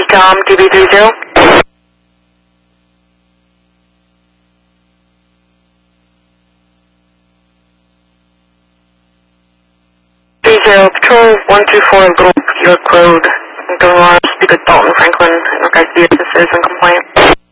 Tom, DB30. 30 Patrol 124 Group, York Road. Don't want to speak with Dalton Franklin in regards to the business and complaint.